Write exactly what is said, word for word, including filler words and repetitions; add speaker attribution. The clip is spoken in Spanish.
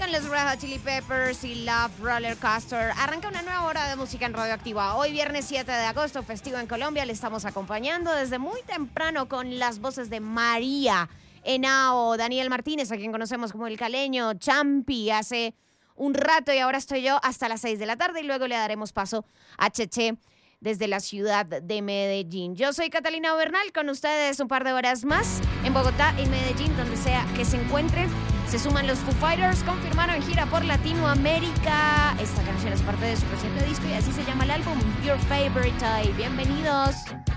Speaker 1: con los Red Hot Chili Peppers y Love Roller Coaster. Arranca una nueva hora de música en Radioactiva. Hoy viernes siete de agosto, festivo en Colombia. Le estamos acompañando desde muy temprano con las voces de María, Henao, Daniel Martínez, a quien conocemos como El Caleño, Champi, hace un rato, y ahora estoy yo hasta las seis de la tarde, y luego le daremos paso a Cheche desde la ciudad de Medellín. Yo soy Catalina Bernal, con ustedes un par de horas más en Bogotá, en Medellín, donde sea que se encuentre. Se suman los Foo Fighters, confirmaron gira por Latinoamérica. Esta canción es parte de su reciente disco y así se llama el álbum, Your Favorite Type. Bienvenidos.